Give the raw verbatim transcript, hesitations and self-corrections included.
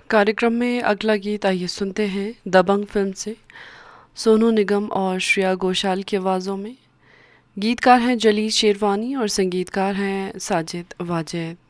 कार्यक्रम में अगला गीत आइए सुनते हैं दबंग फिल्म से, सोनू निगम और श्रेया घोषाल की आवाज़ों में। गीतकार हैं जलील शेरवानी और संगीतकार हैं साजिद वाजेद।